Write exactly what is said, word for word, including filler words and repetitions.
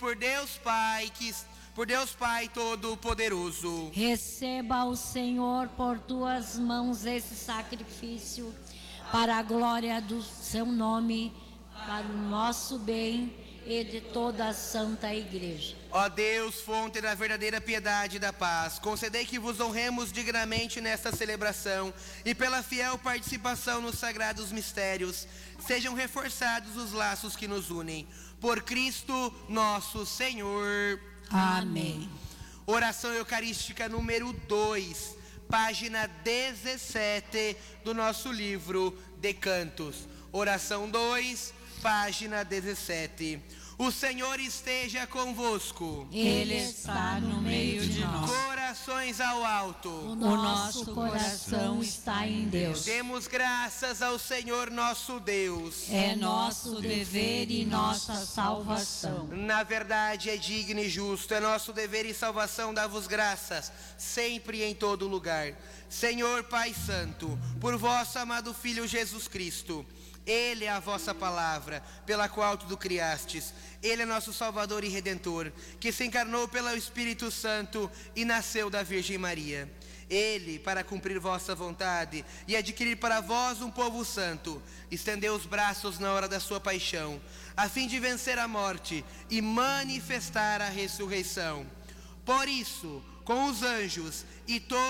por Deus Pai, que por Deus Pai Todo-Poderoso. Receba o Senhor por tuas mãos esse sacrifício, para a glória do seu nome, para o nosso bem e de toda a Santa Igreja. Ó Deus, fonte da verdadeira piedade e da paz, concedei que vos honremos dignamente nesta celebração e pela fiel participação nos sagrados mistérios, sejam reforçados os laços que nos unem. Por Cristo nosso Senhor. Amém. Oração Eucarística número dois, página dezessete do nosso livro de Cantos. Oração dois, página dezessete. O Senhor esteja convosco. Ele está no meio de nós. Corações ao alto. O nosso coração está em Deus. Demos graças ao Senhor nosso Deus. É nosso dever e nossa salvação. Na verdade é digno e justo, é nosso dever e salvação dar-vos graças, sempre e em todo lugar. Senhor Pai Santo, por vosso amado Filho Jesus Cristo, Ele é a vossa palavra, pela qual tudo criastes. Ele é nosso Salvador e Redentor, que se encarnou pelo Espírito Santo e nasceu da Virgem Maria. Ele, para cumprir vossa vontade e adquirir para vós um povo santo, estendeu os braços na hora da sua paixão, a fim de vencer a morte e manifestar a ressurreição. Por isso, com os anjos e todos